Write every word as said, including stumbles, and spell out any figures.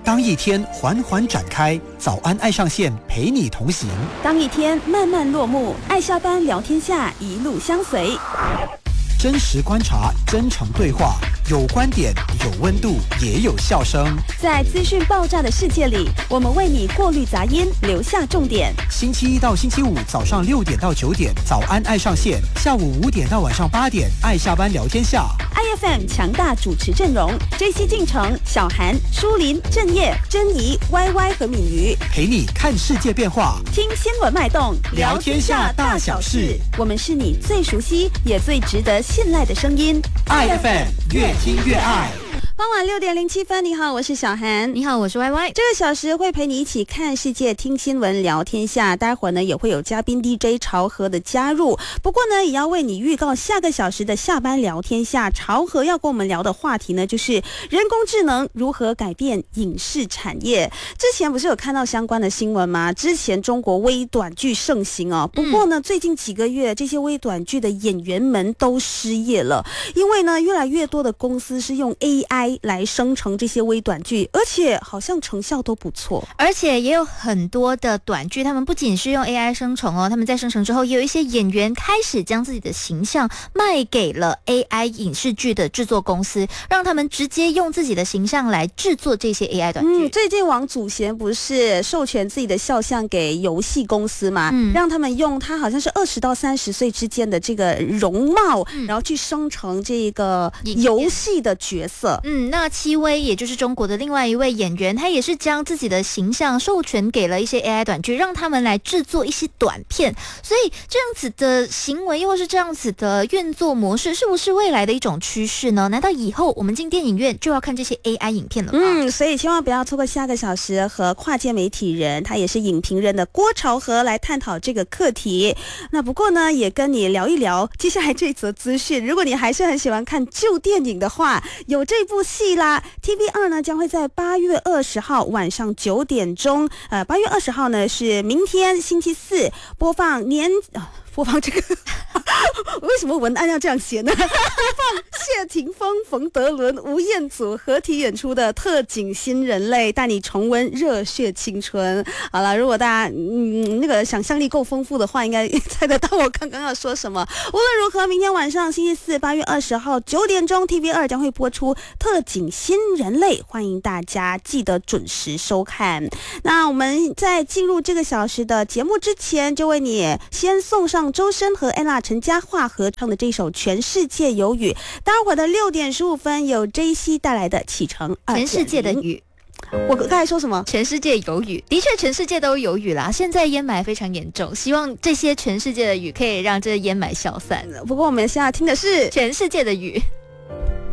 当一天缓缓展开，早安爱上线陪你同行； 当一天慢慢落幕，爱下班聊天下一路相随。 真实观察，真诚对话，有观点，有温度，也有笑声。 在资讯爆炸的世界里，我们为你过滤杂音，留下重点。 星期一到星期五早上六点到九点，早安爱上线；下午五点到晚上八点，爱下班聊天下。 I F M 强大主持阵容 ：J C 进城、小韩、舒林、郑业、珍怡、Y Y 和敏瑜， 陪你看世界变化， 听新闻脉动， 聊天下大小事。 我们是你最熟悉也最值得信赖的声音。 I F M 越听越爱。 傍晚六点零七分，你好，我是小韩。 你好，我是 Y Y。 这个小时会陪你一起看世界、听新闻、聊天下。待会儿呢也会有嘉宾 D J 朝河的加入。不过呢，也要为你预告下个小时的下班聊天下。朝河要跟我们聊的话题呢，就是人工智能如何改变影视产业。之前不是有看到相关的新闻吗？之前中国微短剧盛行哦，不过呢，嗯、最近几个月这些微短剧的演员们都失业了，因为呢，越来越多的公司是用 A I。来生成这些微短剧，而且好像成效都不错， 而且也有很多的短剧，他们不仅是用 A I 生成哦，他们在生成之后，也有一些演员开始将自己的形象卖给了 A I 影视剧的制作公司，让他们直接用自己的形象来制作这些 A I 短剧。 嗯，最近王祖贤不是授权自己的肖像给游戏公司嘛，嗯、让他们用他好像是二十到三十岁之间的这个容貌，嗯、然后去生成这个游戏的角色。 嗯。嗯，那戚薇也就是中国的另外一位演员，他也是将自己的形象授权给了一些 A I 短剧，让他们来制作一些短片。所以这样子的行为，又或是这样子的运作模式，是不是未来的一种趋势呢？难道以后我们进电影院就要看这些 A I 影片了吗？ 嗯，所以千万不要错过下个小时和跨界媒体人，他也是影评人的郭朝河来探讨这个课题。那不过呢，也跟你聊一聊接下来这则资讯。如果你还是很喜欢看旧电影的话，有这部戏啦 T V 二 呢将会在八月二十号晚上九点钟，呃，八月二十号呢是明天星期四播放年啊。播放这个为什么文案要这样写呢？播放谢霆锋、冯德伦、吴彦祖合体演出的特警新人类，带你重温热血青春。好了，如果大家嗯那个想象力够丰富的话，应该猜得到我刚刚要说什么。无论如何，明天晚上星期四八月二十号九点钟 T V 二 将会播出特警新人类，欢迎大家记得准时收看。那我们在进入这个小时的节目之前，就为你先送上周深和 Ella 陈嘉桦合唱的这首《全世界有雨》。待会儿的六点十五分有 J C 带来的启程二点零。 全世界的雨。 我刚才说什么？ 全世界有雨，的确全世界都有雨啦。现在淹霾非常严重，希望这些全世界的雨可以让这个淹霾消散。 不过我们现在听的是全世界的雨。